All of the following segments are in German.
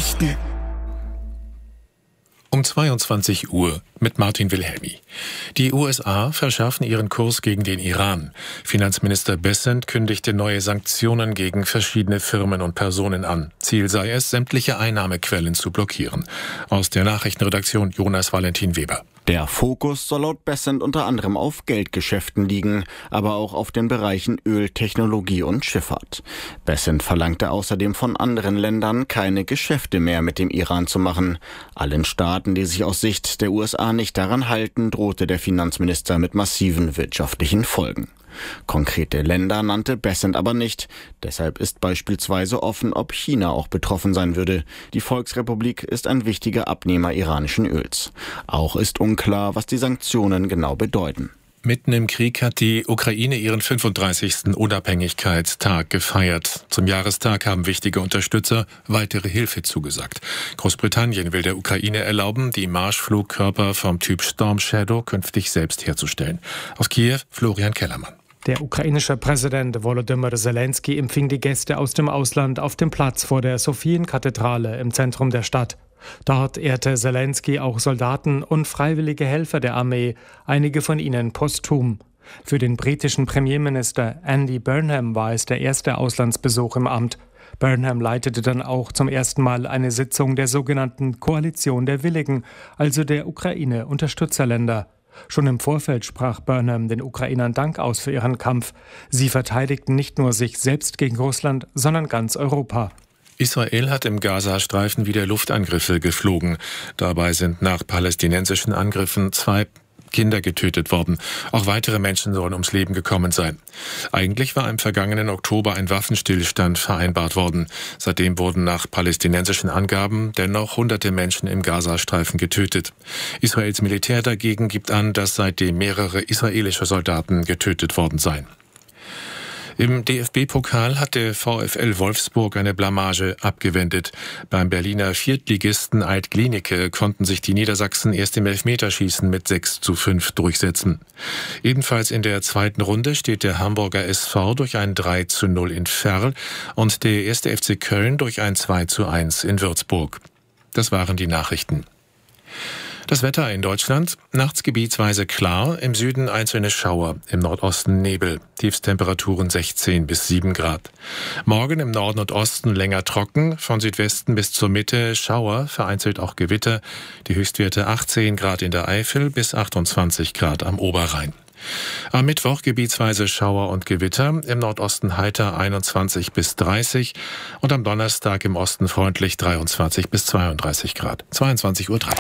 Nachrichten. Um 22 Uhr mit Martin Wilhelmi. Die USA verschärfen ihren Kurs gegen den Iran. Finanzminister Bessent kündigte neue Sanktionen gegen verschiedene Firmen und Personen an. Ziel sei es, sämtliche Einnahmequellen zu blockieren. Aus der Nachrichtenredaktion Jonas Valentin Weber. Der Fokus soll laut Bessent unter anderem auf Geldgeschäften liegen, aber auch auf den Bereichen Öl, Technologie und Schifffahrt. Bessent verlangte außerdem von anderen Ländern, keine Geschäfte mehr mit dem Iran zu machen. Allen Staaten, die sich aus Sicht der USA nicht daran halten, drohte der Finanzminister mit massiven wirtschaftlichen Folgen. Konkrete Länder nannte Bessent aber nicht. Deshalb ist beispielsweise offen, ob China auch betroffen sein würde. Die Volksrepublik ist ein wichtiger Abnehmer iranischen Öls. Auch ist unklar, was die Sanktionen genau bedeuten. Mitten im Krieg hat die Ukraine ihren 35. Unabhängigkeitstag gefeiert. Zum Jahrestag haben wichtige Unterstützer weitere Hilfe zugesagt. Großbritannien will der Ukraine erlauben, die Marschflugkörper vom Typ Storm Shadow künftig selbst herzustellen. Aus Kiew, Florian Kellermann. Der ukrainische Präsident Volodymyr Zelensky empfing die Gäste aus dem Ausland auf dem Platz vor der Sophienkathedrale im Zentrum der Stadt. Dort ehrte Zelensky auch Soldaten und freiwillige Helfer der Armee, einige von ihnen posthum. Für den britischen Premierminister Andy Burnham war es der erste Auslandsbesuch im Amt. Burnham leitete dann auch zum ersten Mal eine Sitzung der sogenannten Koalition der Willigen, also der Ukraine-Unterstützerländer. Schon im Vorfeld sprach Burnham den Ukrainern Dank aus für ihren Kampf. Sie verteidigten nicht nur sich selbst gegen Russland, sondern ganz Europa. Israel hat im Gazastreifen wieder Luftangriffe geflogen. Dabei sind nach palästinensischen Angriffen 2 Kinder getötet worden. Auch weitere Menschen sollen ums Leben gekommen sein. Eigentlich war im vergangenen Oktober ein Waffenstillstand vereinbart worden. Seitdem wurden nach palästinensischen Angaben dennoch hunderte Menschen im Gazastreifen getötet. Israels Militär dagegen gibt an, dass seitdem mehrere israelische Soldaten getötet worden seien. Im DFB-Pokal hat der VfL Wolfsburg eine Blamage abgewendet. Beim Berliner Viertligisten Alt-Glienicke konnten sich die Niedersachsen erst im Elfmeterschießen mit 6:5 durchsetzen. Ebenfalls in der zweiten Runde steht der Hamburger SV durch ein 3:0 in Verl und der 1. FC Köln durch ein 2:1 in Würzburg. Das waren die Nachrichten. Das Wetter in Deutschland: nachts gebietsweise klar, im Süden einzelne Schauer, im Nordosten Nebel, Tiefstemperaturen 16 bis 7 Grad. Morgen im Norden und Osten länger trocken, von Südwesten bis zur Mitte Schauer, vereinzelt auch Gewitter, die Höchstwerte 18 Grad in der Eifel bis 28 Grad am Oberrhein. Am Mittwoch gebietsweise Schauer und Gewitter, im Nordosten heiter 21 bis 30 und am Donnerstag im Osten freundlich 23 bis 32 Grad. 22:03 Uhr.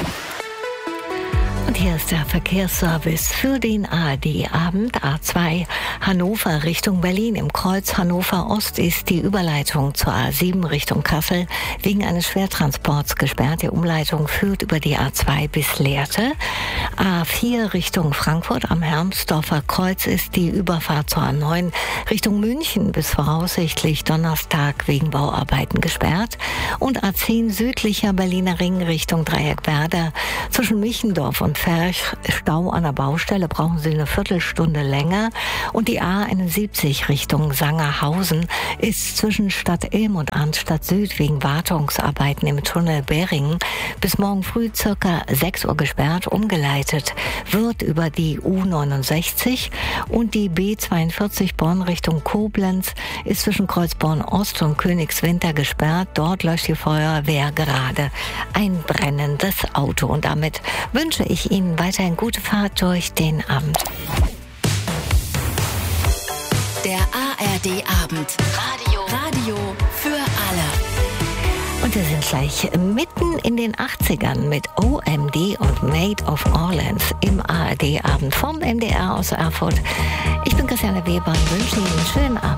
Und hier ist der Verkehrsservice für den ARD-Abend. A2 Hannover Richtung Berlin. Im Kreuz Hannover Ost ist die Überleitung zur A7 Richtung Kassel wegen eines Schwertransports gesperrt. Die Umleitung führt über die A2 bis Lehrte. A4 Richtung Frankfurt am Hermsdorfer Kreuz ist die Überfahrt zur A9 Richtung München bis voraussichtlich Donnerstag wegen Bauarbeiten gesperrt. Und A10 südlicher Berliner Ring Richtung Dreieckwerder zwischen Michendorf und Ferch, Stau an der Baustelle, brauchen Sie eine Viertelstunde länger. Und die A71 Richtung Sangerhausen ist zwischen Stadt Ilm und Arnstadt Süd wegen Wartungsarbeiten im Tunnel Beringen bis morgen früh circa 6 Uhr gesperrt. Umgeleitet wird über die U69 und die B42 Bonn Richtung Koblenz ist zwischen Kreuzborn Ost und Königswinter gesperrt. Dort löscht die Feuerwehr gerade ein brennendes Auto. Und damit wünsche ich Ihnen weiterhin gute Fahrt durch den Abend. Der ARD-Abend. Radio für alle. Und wir sind gleich mitten in den 80ern mit OMD und Maid of Orleans im ARD-Abend vom MDR aus Erfurt. Ich bin Christiane Weber und wünsche Ihnen einen schönen Abend.